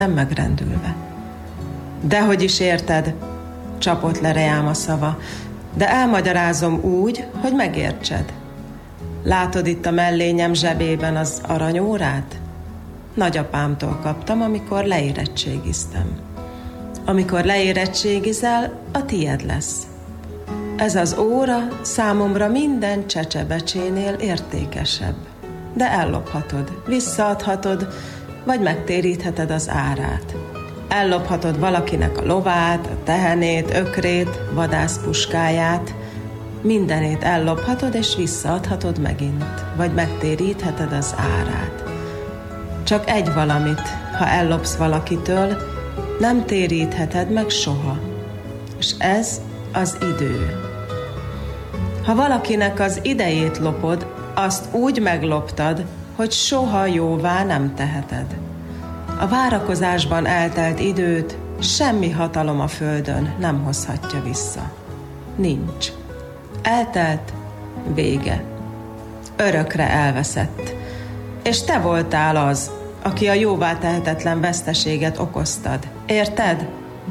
megrendülve. Dehogy is érted, csapott le rám a szava, de elmagyarázom úgy, hogy megértsed. Látod itt a mellényem zsebében az aranyórát? Nagyapámtól kaptam, amikor leérettségiztem. Amikor leérettségizel, a tied lesz. Ez az óra számomra minden csecsebecsénél értékesebb. De ellophatod, visszaadhatod, vagy megtérítheted az árát. Ellophatod valakinek a lovát, a tehenét, ökrét, vadászpuskáját. Mindenét ellophatod és visszaadhatod megint, vagy megtérítheted az árát. Csak egy valamit, ha ellopsz valakitől, nem térítheted meg soha. És ez az idő. Ha valakinek az idejét lopod, azt úgy megloptad, hogy soha jóvá nem teheted. A várakozásban eltelt időt semmi hatalom a földön nem hozhatja vissza. Nincs. Eltelt, vége. Örökre elveszett. És te voltál az, aki a jóvá tehetetlen veszteséget okoztad. Érted?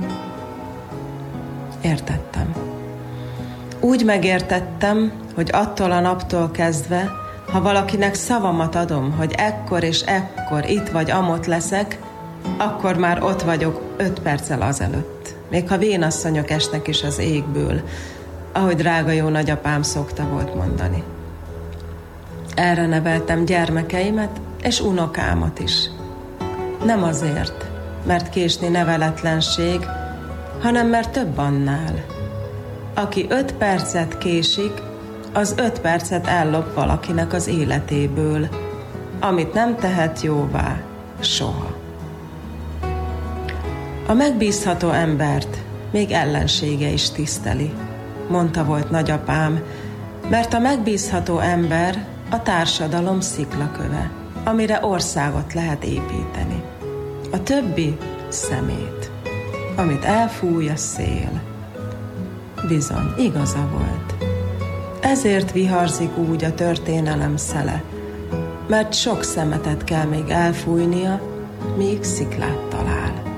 Értettem. Úgy megértettem, hogy attól a naptól kezdve, ha valakinek szavamat adom, hogy ekkor és ekkor itt vagy amott leszek, akkor már ott vagyok 5 perccel azelőtt. Még ha vénasszonyok esnek is az égből, ahogy drága jó nagyapám szokta volt mondani. Erre neveltem gyermekeimet és unokámat is. Nem azért, mert késni neveletlenség, hanem mert több annál. Aki 5 percet késik, az 5 percet ellop valakinek az életéből, amit nem tehet jóvá soha. A megbízható embert még ellensége is tiszteli, mondta volt nagyapám, mert a megbízható ember a társadalom sziklaköve, amire országot lehet építeni. A többi szemét, amit elfúj a szél. Bizony, igaza volt. Ezért viharzik úgy a történelem szele, mert sok szemetet kell még elfújnia, míg sziklát talál.